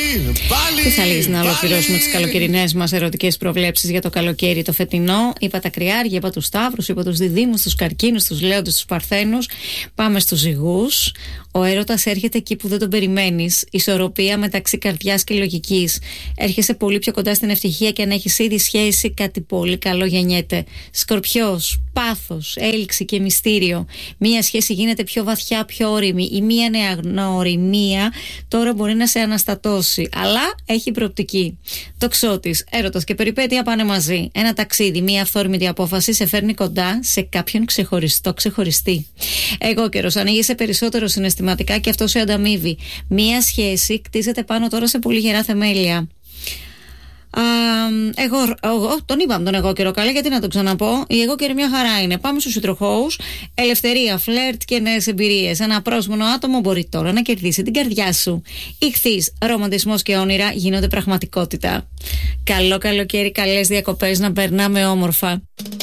Τι θα λύσει να ολοκληρώσουμε τις καλοκαιρινές μας ερωτικές προβλέψεις για το καλοκαίρι το φετινό? Είπα τα Κρυάρια, είπα τους Σταύρους, είπα τους Διδύμους, τους Καρκίνους, τους Λέοντες, τους Παρθένους. Πάμε στους Ζυγούς. Ο έρωτας έρχεται εκεί που δεν τον περιμένεις. Ισορροπία μεταξύ καρδιάς και λογικής. Έρχεσαι πολύ πιο κοντά στην ευτυχία και αν έχεις ήδη σχέση, κάτι πολύ καλό γεννιέται. Σκορπιός, πάθος, έλξη και μυστήριο. Μία σχέση γίνεται πιο βαθιά, πιο όριμη. Η μία νεαγνωριμία τώρα μπορεί να σε αναστατώσει, αλλά έχει προοπτική. Τοξότης, έρωτας και περιπέτεια πάνε μαζί. Ένα ταξίδι, μία αυθόρμητη απόφαση σε φέρνει κοντά σε κάποιον ξεχωριστή. Εγώ καιρός, ανοίγεσαι περισσότερο συναισθηματικά και αυτό σε ανταμείβει. Μία κτίζεται πάνω τώρα σε πολύ γερά θεμέλια. Εγώ τον είπαμε τον εγώ καιρό, καλά, γιατί να το ξαναπώ. Η εγώ καιρή μια χαρά είναι. Πάμε στους υδροχόους. Ελευθερία, φλερτ και νέες εμπειρίες. Ένα απρόσμενο άτομο μπορεί τώρα να κερδίσει την καρδιά σου. Ιχθύς, ρομαντισμός και όνειρα γίνονται πραγματικότητα. Καλό καλοκαίρι, καλές διακοπές, να περνάμε όμορφα.